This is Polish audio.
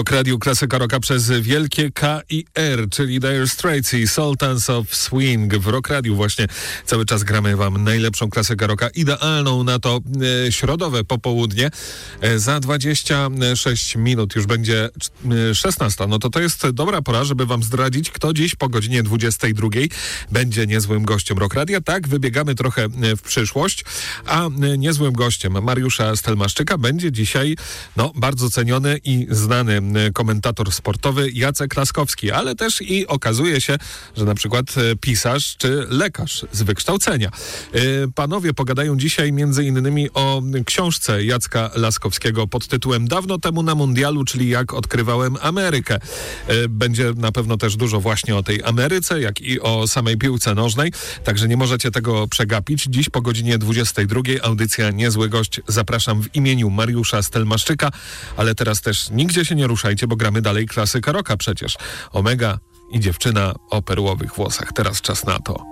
W Rock Radiu klasyka rocka przez wielkie K i R, czyli Dire Straits i Sultans of Swing. W Rock Radiu właśnie cały czas gramy wam najlepszą klasykę rocka, idealną na to środowe popołudnie. Za 26 minut już będzie 16. No to jest dobra pora, żeby wam zdradzić, kto dziś po godzinie 22 będzie niezłym gościem Rock Radia. Tak, wybiegamy trochę w przyszłość, a niezłym gościem Mariusza Stelmaszczyka będzie dzisiaj bardzo ceniony i znany komentator sportowy Jacek Laskowski, ale też i okazuje się, że na przykład pisarz czy lekarz z wykształcenia. Panowie pogadają dzisiaj między innymi o książce Jacka Laskowskiego pod tytułem Dawno temu na mundialu, czyli jak odkrywałem Amerykę. Będzie na pewno też dużo właśnie o tej Ameryce, jak i o samej piłce nożnej, także nie możecie tego przegapić. Dziś po godzinie 22 audycja Niezły Gość. Zapraszam w imieniu Mariusza Stelmaszczyka, ale teraz też nigdzie się nie ruszajcie, bo gramy dalej klasyka rocka przecież. Omega i dziewczyna o perłowych włosach. Teraz czas na to.